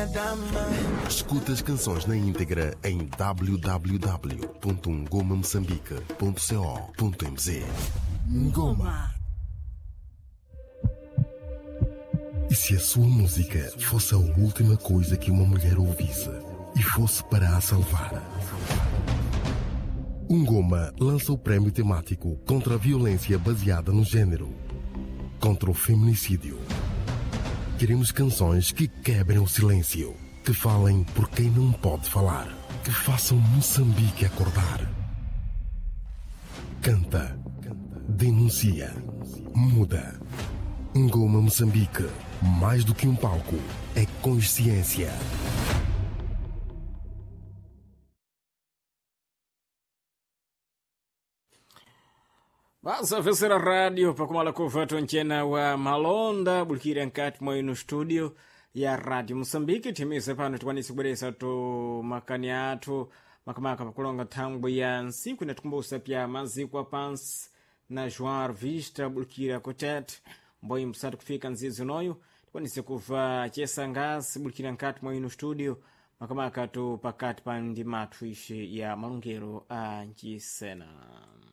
Escuta as canções na íntegra em www.ngomamoçambique.co.mz. Ngoma. E se a sua música fosse a última coisa que uma mulher ouvisse e fosse para a salvar? Ngoma lança o prémio temático contra a violência baseada no género, contra o feminicídio. Queremos canções que quebrem o silêncio, que falem por quem não pode falar, que façam Moçambique acordar. Canta, denuncia, muda. Ngoma Moçambique, mais do que um palco, é consciência. Basa vesera radio pakumala kuvatwa nchena wa malonda bulkiri nkati mwa inu studio ya radio Moçambique timize pano tikwanisi kubweresa to makani athu makamaka pakulonga thangwe ya nsiku inatikumbusa pya maziko apansi na João Vista bulkira kotet mboyi msatu kufika nzizi noyo tikwanisi kuva chesa ngasi bulkira nkati mwa inu studio makamaka to pakati pa ndimatu ishe ya malungero a nchisena.